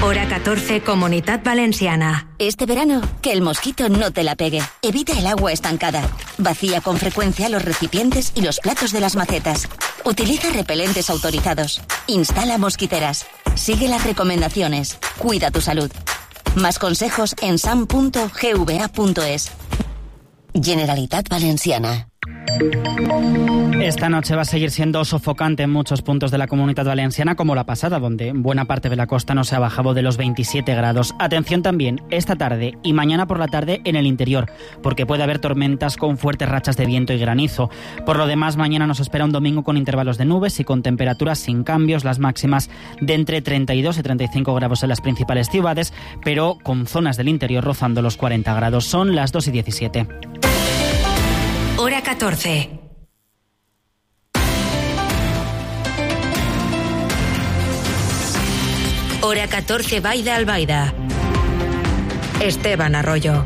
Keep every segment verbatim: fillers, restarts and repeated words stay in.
Hora catorce, Comunidad Valenciana. Este verano, que el mosquito no te la pegue. Evita el agua estancada. Vacía con frecuencia los recipientes y los platos de las macetas. Utiliza repelentes autorizados. Instala mosquiteras. Sigue las recomendaciones. Cuida tu salud. Más consejos en sam punto gva punto es. Generalitat Valenciana. Esta noche va a seguir siendo sofocante en muchos puntos de la Comunidad Valenciana, como la pasada, donde buena parte de la costa no se ha bajado de los veintisiete grados. Atención también esta tarde y mañana por la tarde en el interior, porque puede haber tormentas con fuertes rachas de viento y granizo. Por lo demás, mañana nos espera un domingo con intervalos de nubes y con temperaturas sin cambios, las máximas de entre treinta y dos y treinta y cinco grados en las principales ciudades, pero con zonas del interior rozando los cuarenta grados. Son las dos y diecisiete. Hora catorce. Hora catorce, Baida Albaida. Esteban Arroyo.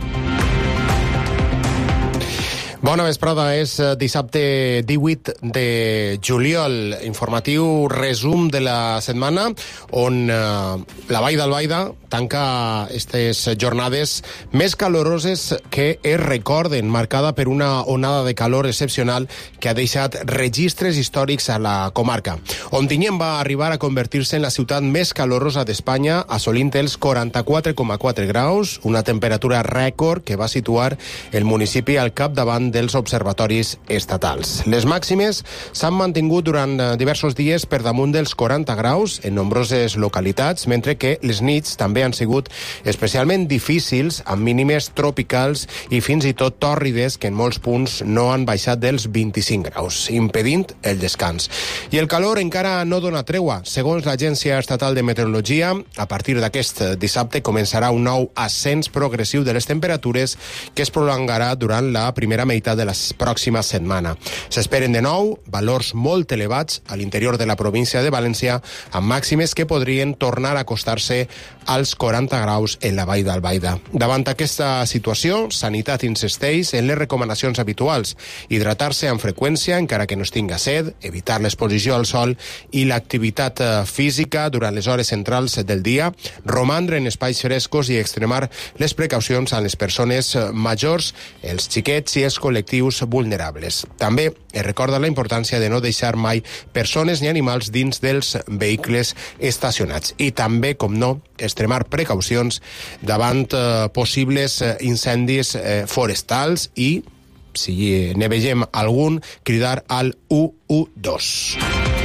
Bona vesprada, és dissabte divuit de juliol, informatiu resum de la setmana, on eh, la Vall d'Albaida tanca aquestes jornades més caloroses que es recorden, marcada per una onada de calor excepcional que ha deixat registres històrics a la comarca. Ontinyent va arribar a convertir-se en la ciutat més calorosa d'Espanya, assolint els quaranta-quatre coma quatre graus, una temperatura rècord que va situar el municipi al capdavant dels observatoris estatals. Les màximes s'han mantingut durant diversos dies per damunt dels quaranta graus en nombroses localitats, mentre que les nits també han sigut especialment difícils, amb mínimes tropicals i fins i tot tòrrides que en molts punts no han baixat dels vint-i-cinc graus, impedint el descans. I el calor encara no dona tregua. Segons l'Agència Estatal de Meteorologia, a partir d'aquest dissabte començarà un nou ascens progressiu de les temperatures que es prolongarà durant la primera meitat de la pròxima setmana. S'esperen de nou valors molt elevats a l'interior de la província de València, amb màximes que podrien tornar a acostar-se als quaranta graus en la Vall d'Albaida. Davant aquesta situació, Sanitat insisteix en les recomanacions habituals: hidratar-se amb freqüència, encara que no es tinga sed, evitar l'exposició al sol i l'activitat física durant les hores centrals del dia, romandre en espais frescos i extremar les precaucions a les persones majors, els xiquets i els col·lectius vulnerables. També es recorda la importància de no deixar mai persones ni animals dins dels vehicles estacionats. I també, com no, extremar precaucions davant eh, possibles eh, incendis eh, forestals i, si ne vegem algun, cridar al u u dos.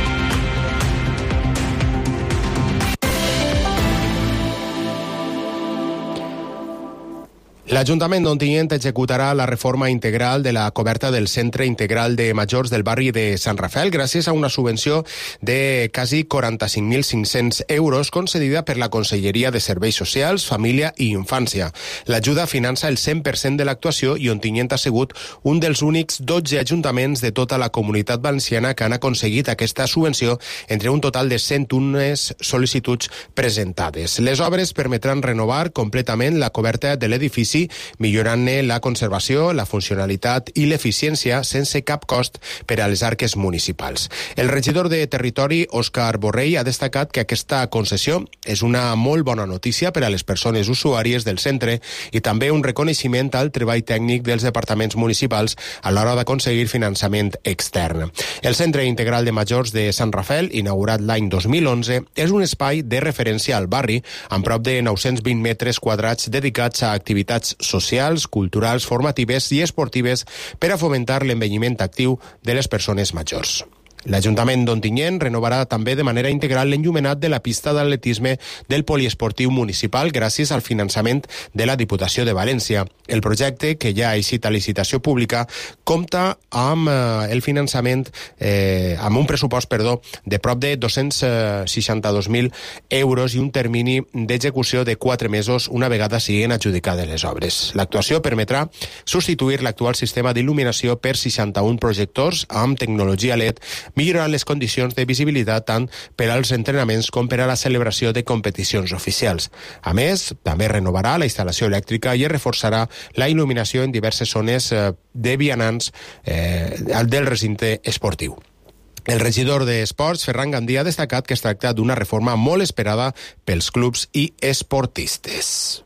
L'Ajuntament d'Ontinyent executarà la reforma integral de la coberta del Centre Integral de Majors del barri de Sant Rafael gràcies a una subvenció de quasi quaranta-cinc mil cinc-cents euros concedida per la Conselleria de Serveis Socials, Família i Infància. L'ajuda finança el cent per cent de l'actuació i Ontinyent ha sigut un dels únics dotze ajuntaments de tota la Comunitat Valenciana que han aconseguit aquesta subvenció entre un total de cent un sol·licituds presentades. Les obres permetran renovar completament la coberta de l'edifici, millorant-ne la conservació, la funcionalitat i l'eficiència sense cap cost per a les arques municipals. El regidor de Territori, Òscar Borrell, ha destacat que aquesta concessió és una molt bona notícia per a les persones usuàries del centre i també un reconeixement al treball tècnic dels departaments municipals a l'hora d'aconseguir finançament extern. El Centre Integral de Majors de Sant Rafael, inaugurat l'any dos mil onze, és un espai de referència al barri amb prop de nou-cents vint metres quadrats dedicats a activitats socials, culturals, formatives i esportives per a fomentar l'envelliment actiu de les persones majors. L'Ajuntament d'Ontinyent renovarà també de manera integral l'enllumenat de la pista d'atletisme del poliesportiu municipal gràcies al finançament de la Diputació de València. El projecte, que ja ha eixit a licitació pública, compta amb eh, el finançament, eh, amb un pressupost, perdó, de prop de dos-cents seixanta-dos mil euros i un termini d'execució de quatre mesos una vegada siguin adjudicades les obres. L'actuació permetrà substituir l'actual sistema d'il·luminació per seixanta-un projectors amb tecnologia L E D, millorant les condicions de visibilitat tant per als entrenaments com per a la celebració de competicions oficials. A més, també renovarà la instal·lació elèctrica i es reforçarà la il·luminació en diverses zones de vianants eh, del recinte esportiu. El regidor d'Esports, Ferran Gandhi, ha destacat que es tracta d'una reforma molt esperada pels clubs i esportistes.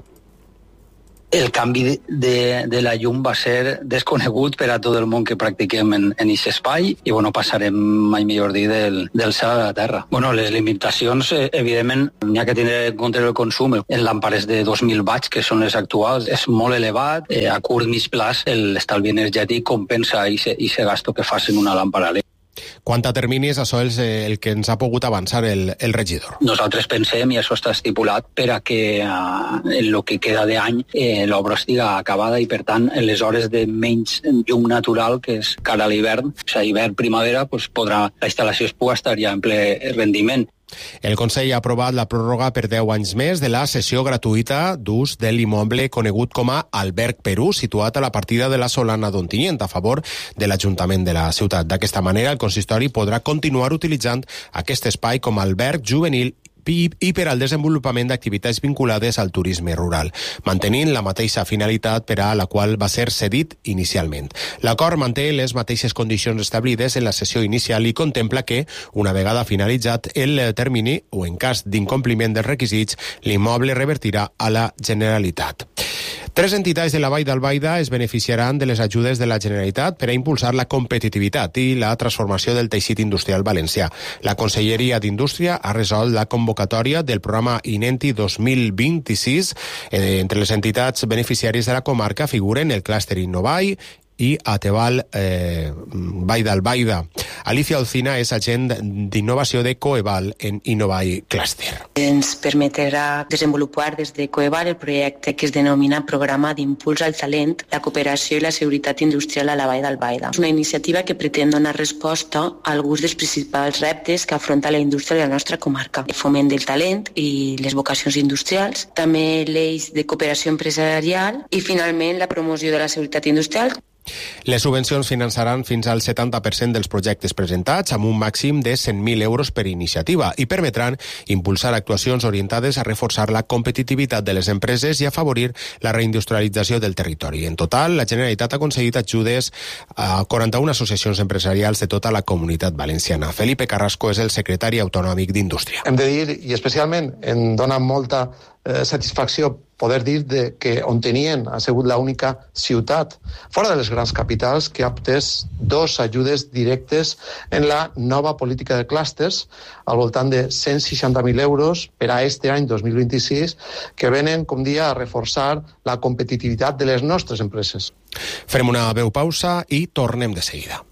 El canvi de, de la llum va ser desconegut per a tot el món que practiquem en aquest espai i bueno, passarem, mai millor dir, del, del cel a la terra. Bueno, les limitacions, eh, evidentment, n'hi ha que tenir en compte el consum. En làmpades de dos mil watts, que són les actuals, és molt elevat. Eh, a curt mig plaç, l'estalvi energètic compensa aquest gasto que fas en una làmpada elèctrica. Quant a terminis, això és el que ens ha pogut avançar el, el regidor. Nosaltres pensem, i això està estipulat, per a que uh, en el que queda d'any eh, l'obra estigui acabada i, per tant, en les hores de menys llum natural, que és cara a l'hivern, o sigui, hivern-primavera, pues, podrà, la instal·lació es pugui estar ja en ple rendiment. El Consell ha aprovat la pròrroga per deu anys més de la cessió gratuïta d'ús de l'immoble conegut com a Alberg Perú, situat a la partida de la Solana d'Ontinyent, a favor de l'Ajuntament de la ciutat. D'aquesta manera, el consistori podrà continuar utilitzant aquest espai com a alberg juvenil i per al desenvolupament d'activitats vinculades al turisme rural, mantenint la mateixa finalitat per a la qual va ser cedit inicialment. L'acord manté les mateixes condicions establides en la sessió inicial i contempla que, una vegada finalitzat el termini o en cas d'incompliment dels requisits, l'immoble revertirà a la Generalitat. Tres entitats de la Vall d'Albaida es beneficiaran de les ajudes de la Generalitat per a impulsar la competitivitat i la transformació del teixit industrial valencià. La Conselleria d'Indústria ha resolt la convocatòria del programa Inenti dos mil vint-i-sis. Entre les entitats beneficiàries de la comarca figuren el clúster Innovai i Ateval eh, Vall d'Albaida. Alicia Olcina és agent d'innovació de Coeval en Innovai Cluster. Ens permetrà desenvolupar des de Coeval el projecte que es denomina Programa d'Impuls al Talent, la Cooperació i la Seguretat Industrial a la Vall d'Albaida. És una iniciativa que pretén donar resposta a alguns dels principals reptes que afronta la indústria de la nostra comarca. El foment del talent i les vocacions industrials, també l'eix de cooperació empresarial i, finalment, la promoció de la seguretat industrial. Les subvencions finançaran fins al setanta per cent dels projectes presentats, amb un màxim de cent mil euros per iniciativa, i permetran impulsar actuacions orientades a reforçar la competitivitat de les empreses i afavorir la reindustrialització del territori. En total, la Generalitat ha aconseguit ajudes a quaranta-una associacions empresarials de tota la comunitat valenciana. Felipe Carrasco és el secretari autonòmic d'Indústria. Hem de dir, i especialment em dona molta eh, satisfacció poder dir de que Ontinyent ha sigut l'única ciutat fora de les grans capitals que ha obtès dos ajudes directes en la nova política de clústers al voltant de cent seixanta mil euros per a este any dos mil vint-i-sis que venen, com dia, a reforçar la competitivitat de les nostres empreses. Farem una breu pausa i tornem de seguida.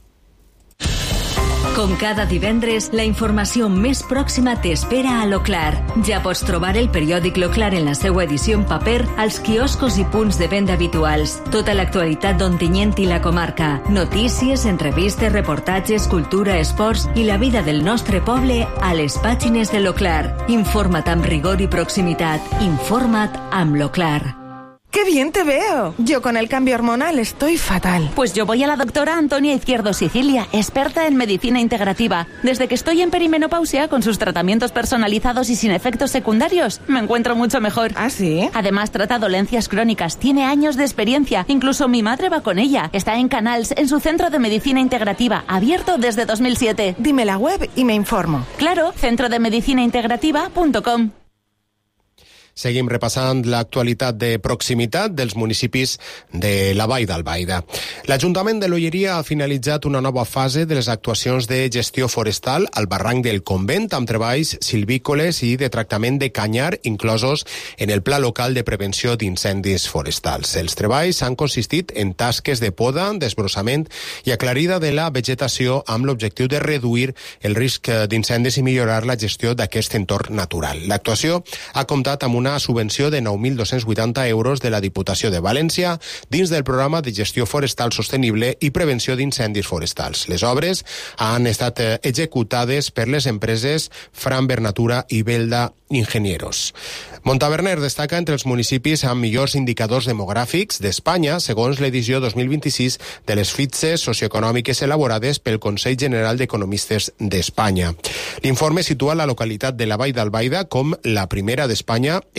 Com cada divendres, la informació més pròxima t'espera a l'Oclar. Ja pots trobar el periòdic L'Oclar en la seva edició en paper als quioscos i punts de venda habituals. Tota l'actualitat d'Ontinyent i la comarca. Notícies, entrevistes, reportatges, cultura, esports i la vida del nostre poble a les pàgines de l'Oclar. Informa't amb rigor i proximitat. Informa't amb l'Oclar. ¡Qué bien te veo! Yo con el cambio hormonal estoy fatal. Pues yo voy a la doctora Antonia Izquierdo Sicilia, experta en medicina integrativa. Desde que estoy en perimenopausia, con sus tratamientos personalizados y sin efectos secundarios, me encuentro mucho mejor. ¿Ah, sí? Además, trata dolencias crónicas, tiene años de experiencia. Incluso mi madre va con ella. Está en Canals, en su centro de medicina integrativa, abierto desde dos mil siete. Dime la web y me informo. Claro, centro de medicina integrativa punto com. Seguim repassant l'actualitat de proximitat dels municipis de la Vall d'Albaida. L'Ajuntament de l'Olleria ha finalitzat una nova fase de les actuacions de gestió forestal al barranc del Convent, amb treballs silvícoles i de tractament de canyar inclosos en el Pla Local de Prevenció d'Incendis Forestals. Els treballs han consistit en tasques de poda, desbrossament i aclarida de la vegetació amb l'objectiu de reduir el risc d'incendis i millorar la gestió d'aquest entorn natural. L'actuació ha comptat amb una subvenció de nou mil dos-cents vuitanta euros de la Diputació de València dins del programa de gestió forestal sostenible i prevenció d'incendis forestals. Les obres han estat executades per les empreses Fran Bernatura i Belda Ingenieros. Montaverner destaca entre els municipis amb millors indicadors demogràfics d'Espanya, segons l'edició dos mil vint-i-sis de les fitxes socioeconòmiques elaborades pel Consell General d'Economistes d'Espanya. L'informe situa la localitat de la Vall d'Albaida com la primera d'Espanya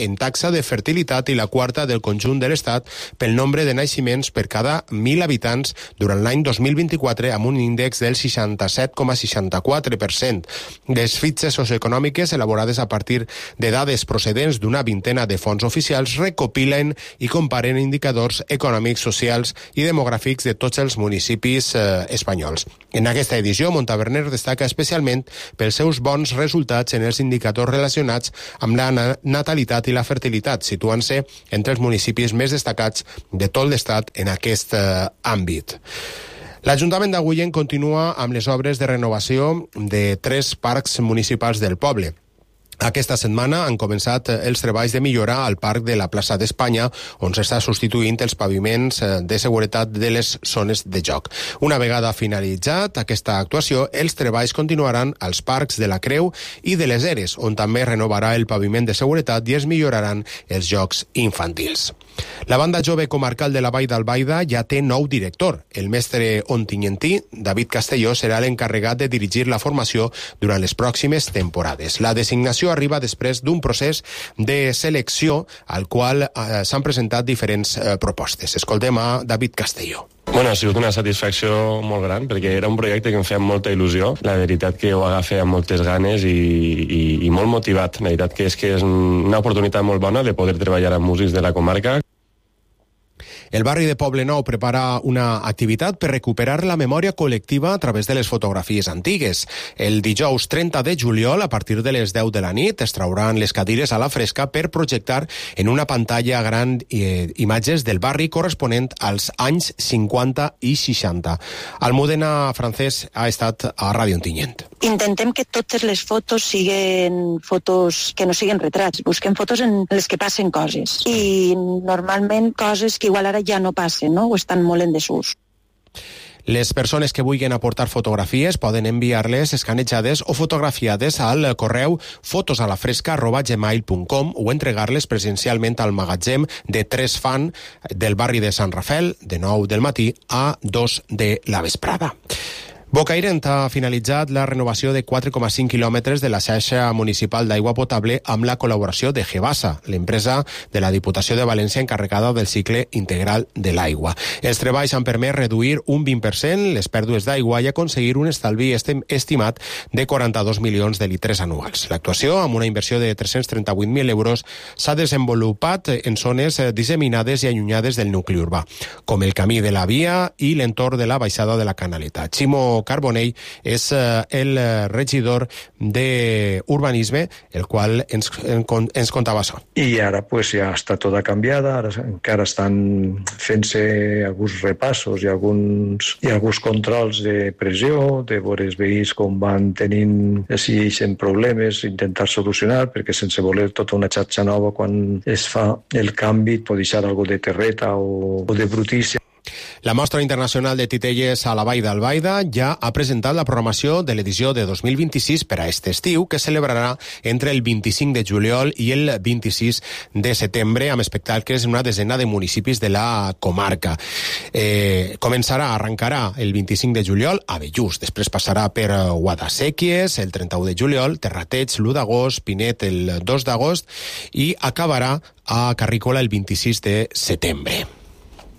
en taxa de fertilitat i la quarta del conjunt de l'Estat pel nombre de naixements per cada mil habitants durant l'any dos mil vint-i-quatre, amb un índex del seixanta-set coma seixanta-quatre per cent. Les fitxes socioeconòmiques elaborades a partir de dades procedents d'una vintena de fonts oficials recopilen i comparen indicadors econòmics, socials i demogràfics de tots els municipis eh, espanyols. En aquesta edició, Montaverner destaca especialment pels seus bons resultats en els indicadors relacionats amb la natalitat i la fertilitat, situant-se entre els municipis més destacats de tot l'estat en aquest eh, àmbit. L'Ajuntament d'Agullent continua amb les obres de renovació de tres parcs municipals del poble. Aquesta setmana han començat els treballs de millora al Parc de la plaça d'Espanya, on s'està substituint els paviments de seguretat de les zones de joc. Una vegada finalitzat aquesta actuació, els treballs continuaran als parcs de la Creu i de les Eres, on també renovarà el paviment de seguretat i es milloraran els jocs infantils. La banda jove comarcal de la Vall d'Albaida ja té nou director. El mestre ontinyentí, David Castelló, serà l'encarregat de dirigir la formació durant les pròximes temporades. La designació arriba després d'un procés de selecció al qual eh, s'han presentat diferents eh, propostes. Escoltem a David Castelló. Bueno, ha sigut una satisfacció molt gran, perquè era un projecte que em feia molta il·lusió. La veritat que ho agafé amb moltes ganes i, i, i molt motivat. La veritat que és que és una oportunitat molt bona de poder treballar amb músics de la comarca. El barri de Poblenou prepara una activitat per recuperar la memòria col·lectiva a través de les fotografies antigues. El dijous trenta de juliol, a partir de les deu de la nit, es trauran les cadires a la fresca per projectar en una pantalla gran eh, imatges del barri corresponent als anys cinquanta i seixanta. Almudena Francés ha estat a Ràdio Ontinyent. Intentem que totes les fotos siguin fotos que no siguin retrats. Busquem fotos en les que passen coses. I normalment coses que igual ara ja no passen, no? O estan molt en desús. Les persones que vulguin aportar fotografies poden enviar-les escanejades o fotografiades al correu fotosalafresca arroba gmail punt com o entregar-les presencialment al magatzem de Tres Fan del barri de Sant Rafel de nou del matí a dos de la vesprada. Bocairent ha finalitzat la renovació de quatre coma cinc quilòmetres de la xarxa municipal d'aigua potable amb la col·laboració de Gebasa, l'empresa de la Diputació de València encarregada del cicle integral de l'aigua. Els treballs han permès reduir un vint per cent les pèrdues d'aigua i aconseguir un estalvi estimat de quaranta-dos milions de litres anuals. L'actuació, amb una inversió de tres-cents trenta-vuit mil euros, s'ha desenvolupat en zones disseminades i allunyades del nucli urbà, com el camí de la via i l'entorn de la baixada de la Canaleta. Ximo Carbonell és eh, el regidor d'Urbanisme, el qual ens, ens contava això. I ara pues, ja està tota canviada, ara encara estan fent-se alguns repassos i alguns, i alguns controls de pressió, de veure els veïns com van tenint, si eixen problemes, intentar solucionar, perquè sense voler tota una xarxa nova, quan es fa el canvi, pot deixar alguna de terreta o, o de brutícia. La Mostra Internacional de Titelles a la Vall d'Albaida ja ha presentat la programació de l'edició de dos mil vint-i-sis per a aquest estiu, que celebrarà entre el vint-i-cinc de juliol i el vint-i-sis de setembre, amb espectacles en una desena de municipis de la comarca. Eh, començarà, arrencarà el vint-i-cinc de juliol a Bellús, després passarà per Guadasséquies el trenta-u de juliol, Terrateig l'u d'agost, Pinet el dos d'agost i acabarà a Carrícola el vint-i-sis de setembre.